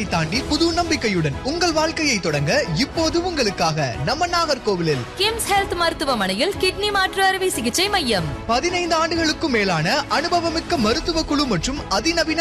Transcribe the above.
தாண்டி புது நம்பிக்கையுடன் உங்கள் வாழ்க்கையை தொடங்க இப்போது உங்களுக்காக நம்ம நாகர்கோவிலில் கிம்ஸ் ஹெல்த் மருத்துவமனையில் கிட்னி மாற்று அறுவை சிகிச்சை மையம். 15 ஆண்டுகளுக்கும் மேலான அனுபவமிக்க மருத்துவ குழு மற்றும் அதிநவீன